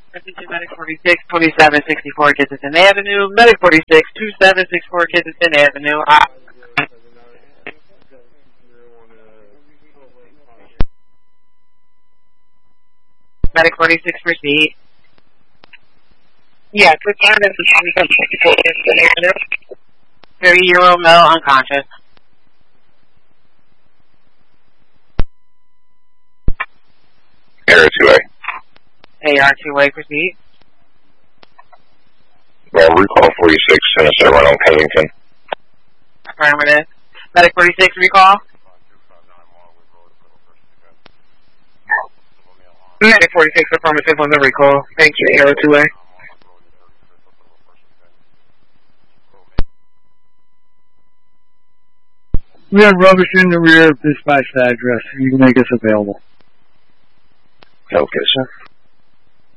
Attention Medic 46, 2764 Kensington Avenue. Medic 46, 2764 Kensington Avenue. Medic 46, proceed. Yeah, good time is 2764 Kensington Avenue. 30-year-old male, unconscious. AR2A. AR2A, proceed. Well, recall 46, Sinister Run on Kensington. Affirmative. Medic 46, recall. Medic 46, affirmative on the recall. Thank you, AR2A. We have rubbish in the rear of dispatch address. You can make us available. Okay, sir.